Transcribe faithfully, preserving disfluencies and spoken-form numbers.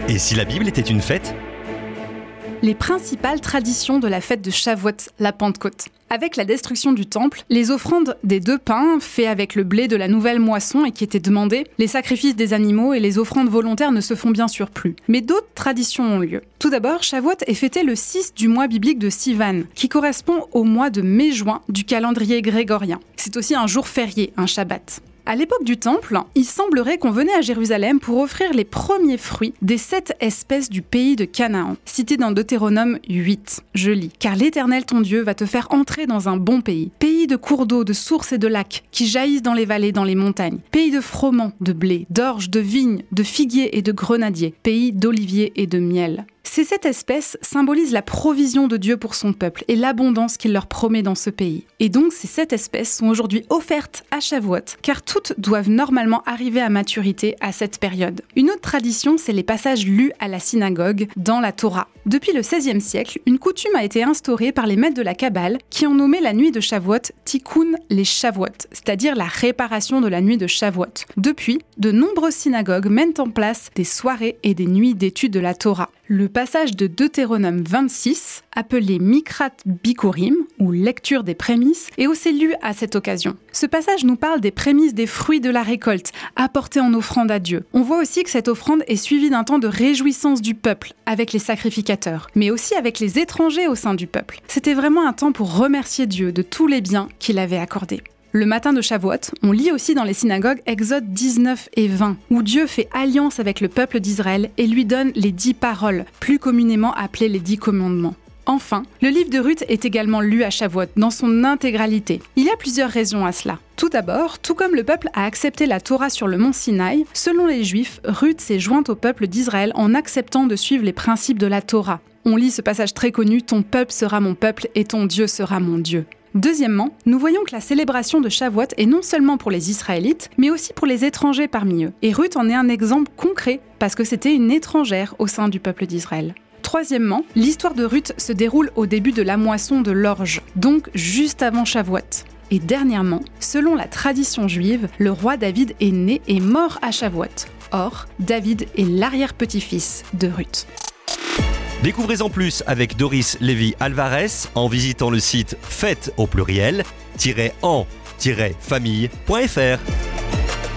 Et si la Bible était une fête ? Les principales traditions de la fête de Shavuot, la Pentecôte. Avec la destruction du temple, les offrandes des deux pains, faits avec le blé de la nouvelle moisson et qui étaient demandés, les sacrifices des animaux et les offrandes volontaires ne se font bien sûr plus. Mais d'autres traditions ont lieu. Tout d'abord, Shavuot est fêté le six du mois biblique de Sivan, qui correspond au mois de mai-juin du calendrier grégorien. C'est aussi un jour férié, un Shabbat. À l'époque du Temple, il semblerait qu'on venait à Jérusalem pour offrir les premiers fruits des sept espèces du pays de Canaan, cités dans Deutéronome huit. Je lis. « Car l'Éternel ton Dieu va te faire entrer dans un bon pays, pays de cours d'eau, de sources et de lacs, qui jaillissent dans les vallées, dans les montagnes, pays de froment, de blé, d'orge, de vignes, de figuiers et de grenadiers, pays d'oliviers et de miel. » Ces sept espèces symbolisent la provision de Dieu pour son peuple et l'abondance qu'il leur promet dans ce pays. Et donc, ces sept espèces sont aujourd'hui offertes à Shavuot, car toutes doivent normalement arriver à maturité à cette période. Une autre tradition, c'est les passages lus à la synagogue dans la Torah. Depuis le seizième siècle, une coutume a été instaurée par les maîtres de la Kabbale qui ont nommé la nuit de Shavuot Tikkun les Shavuot, c'est-à-dire la réparation de la nuit de Shavuot. Depuis, de nombreuses synagogues mettent en place des soirées et des nuits d'études de la Torah. Le passage de Deutéronome vingt-six, appelé Mikrat Bikurim, ou lecture des prémices, est aussi lu à cette occasion. Ce passage nous parle des prémices des fruits de la récolte, apportés en offrande à Dieu. On voit aussi que cette offrande est suivie d'un temps de réjouissance du peuple, avec les sacrificateurs, mais aussi avec les étrangers au sein du peuple. C'était vraiment un temps pour remercier Dieu de tous les biens qu'il avait accordés. Le matin de Shavuot, on lit aussi dans les synagogues Exode dix-neuf et vingt, où Dieu fait alliance avec le peuple d'Israël et lui donne les dix paroles, plus communément appelées les dix commandements. Enfin, le livre de Ruth est également lu à Shavuot dans son intégralité. Il y a plusieurs raisons à cela. Tout d'abord, tout comme le peuple a accepté la Torah sur le mont Sinaï, selon les Juifs, Ruth s'est jointe au peuple d'Israël en acceptant de suivre les principes de la Torah. On lit ce passage très connu « Ton peuple sera mon peuple et ton Dieu sera mon Dieu ». Deuxièmement, nous voyons que la célébration de Shavuot est non seulement pour les Israélites, mais aussi pour les étrangers parmi eux. Et Ruth en est un exemple concret, parce que c'était une étrangère au sein du peuple d'Israël. Troisièmement, l'histoire de Ruth se déroule au début de la moisson de l'orge, donc juste avant Shavuot. Et dernièrement, selon la tradition juive, le roi David est né et mort à Shavuot. Or, David est l'arrière-petit-fils de Ruth. Découvrez-en plus avec Doris Lévy-Alvarez en visitant le site fête au pluriel en famille point f r.